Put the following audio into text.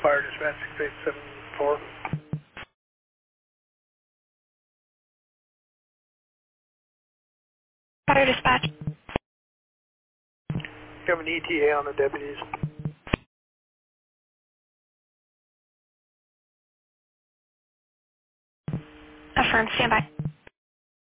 Fire Dispatch 6874. Fire Dispatch. You have an ETA on the deputies. Affirm, stand by.